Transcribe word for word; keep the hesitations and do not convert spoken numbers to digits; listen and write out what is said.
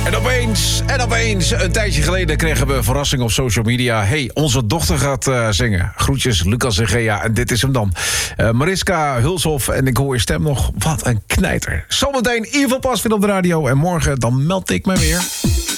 En opeens, en opeens, een tijdje geleden kregen we een verrassing op social media. Hey, onze dochter gaat uh, zingen. Groetjes, Lucas en Gea. En dit is hem dan. Uh, Mariska Hulshoff. En ik hoor je stem nog. Wat een knijter. Zometeen Ivo Pasveer op de radio. En morgen dan meld ik me weer.